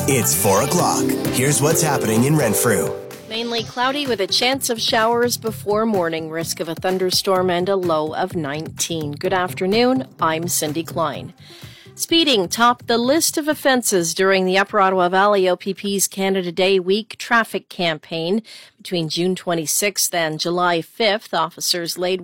It's 4 o'clock. Here's what's happening in Renfrew. Mainly cloudy with a chance of showers before morning, risk of a thunderstorm and a low of 19. Good afternoon, I'm Cindy Klein. Speeding topped the list of offences during the Upper Ottawa Valley OPP's Canada Day Week traffic campaign. Between June 26th and July 5th, officers laid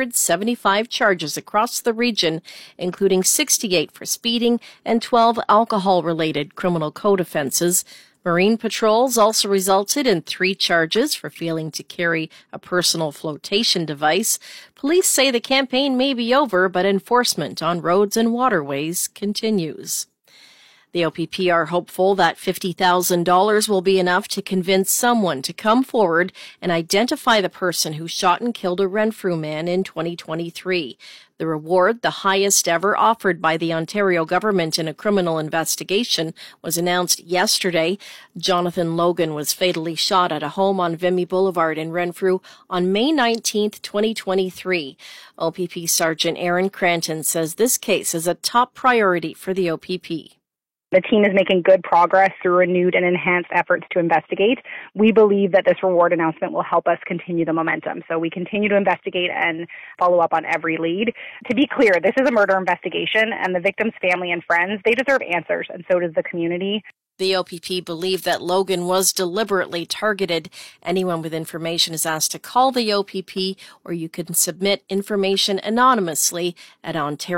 175 charges across the region, including 68 for speeding and 12 alcohol-related criminal code offences. Marine patrols also resulted in 3 charges for failing to carry a personal flotation device. Police say the campaign may be over, but enforcement on roads and waterways continues. The OPP are hopeful that $50,000 will be enough to convince someone to come forward and identify the person who shot and killed a Renfrew man in 2023. The reward, the highest ever offered by the Ontario government in a criminal investigation, was announced yesterday. Jonathan Logan was fatally shot at a home on Vimy Boulevard in Renfrew on May 19, 2023. OPP Sergeant Aaron Cranton says this case is a top priority for the OPP. The team is making good progress through renewed and enhanced efforts to investigate. We believe that this reward announcement will help us continue the momentum. So we continue to investigate and follow up on every lead. To be clear, this is a murder investigation, and the victim's family and friends, they deserve answers, and so does the community. The OPP believe that Logan was deliberately targeted. Anyone with information is asked to call the OPP, or you can submit information anonymously at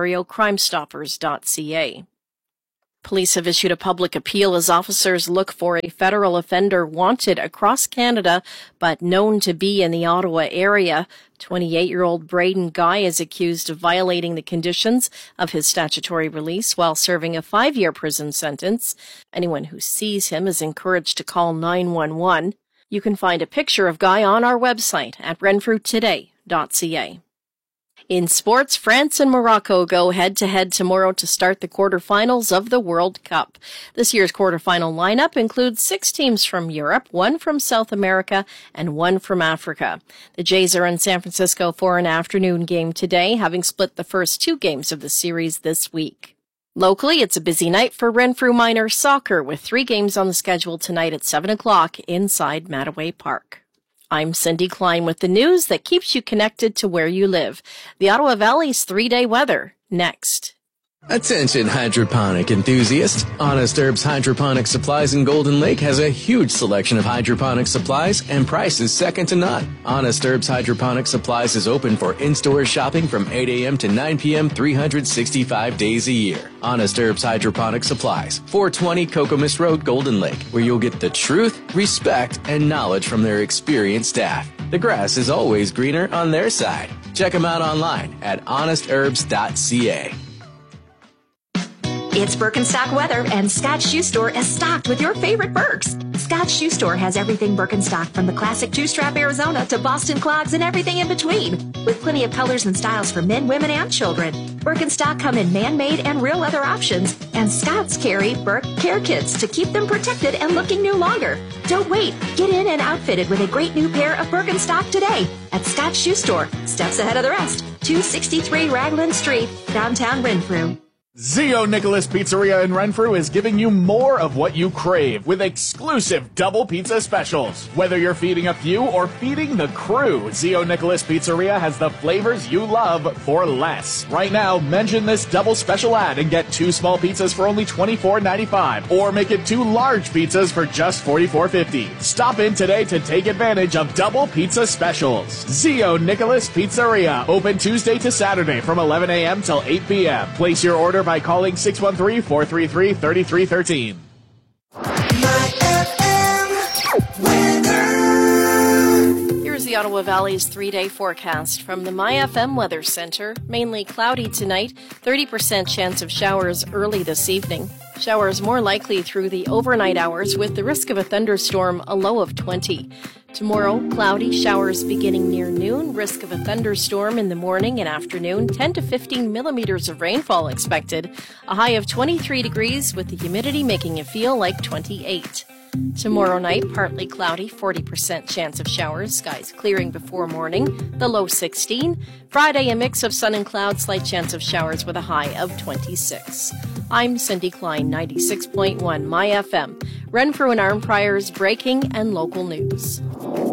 ontariocrimestoppers.ca. Police have issued a public appeal as officers look for a federal offender wanted across Canada but known to be in the Ottawa area. 28-year-old Braden Guy is accused of violating the conditions of his statutory release while serving a 5-year prison sentence. Anyone who sees him is encouraged to call 911. You can find a picture of Guy on our website at renfrewtoday.ca. In sports, France and Morocco go head-to-head tomorrow to start the quarterfinals of the World Cup. This year's quarterfinal lineup includes 6 teams from Europe, 1 from South America, and 1 from Africa. The Jays are in San Francisco for an afternoon game today, having split the first 2 games of the series this week. Locally, it's a busy night for Renfrew Minor soccer, with 3 games on the schedule tonight at 7 o'clock inside Mattaway Park. I'm Cindy Klein with the news that keeps you connected to where you live. The Ottawa Valley's 3-day weather, next. Attention hydroponic enthusiasts. Honest Herbs Hydroponic Supplies in Golden Lake has a huge selection of hydroponic supplies and prices second to none. Honest Herbs Hydroponic Supplies is open for in-store shopping from 8 a.m. to 9 p.m. 365 days a year. Honest Herbs Hydroponic Supplies, 420 Cocomus Road, Golden Lake, where you'll get the truth, respect, and knowledge from their experienced staff. The grass is always greener on their side. Check them out online at honestherbs.ca. It's Birkenstock weather, and Scott Shoe Store is stocked with your favorite Birks. Scott Shoe Store has everything Birkenstock, from the classic two-strap Arizona to Boston clogs and everything in between, with plenty of colors and styles for men, women, and children. Birkenstock come in man-made and real leather options, and Scott's carry Birk care kits to keep them protected and looking new longer. Don't wait. Get in and outfitted with a great new pair of Birkenstock today at Scott Shoe Store, steps ahead of the rest, 263 Raglan Street, downtown Renfrew. Zio Nicholas Pizzeria in Renfrew is giving you more of what you crave with exclusive double pizza specials. Whether you're feeding a few or feeding the crew, Zio Nicholas Pizzeria has the flavors you love for less. Right now, mention this double special ad and get 2 small pizzas for only $24.95, or make it 2 large pizzas for just $44.50. Stop in today to take advantage of double pizza specials. Zio Nicholas Pizzeria, open Tuesday to Saturday from 11 a.m. till 8 p.m. Place your order by calling 613-433-3313. Here's the Ottawa Valley's 3-day forecast from the MyFM Weather Center. Mainly cloudy tonight, 30% chance of showers early this evening. Showers more likely through the overnight hours, with the risk of a thunderstorm, a low of 20. Tomorrow, cloudy, showers beginning near noon, risk of a thunderstorm in the morning and afternoon, 10 to 15 millimeters of rainfall expected, a high of 23 degrees with the humidity making it feel like 28. Tomorrow night, partly cloudy, 40% chance of showers, skies clearing before morning, the low 16. Friday, a mix of sun and clouds, slight chance of showers with a high of 26. I'm Cindy Klein, 96.1 My FM. Renfrew and Arnprior's breaking and local news.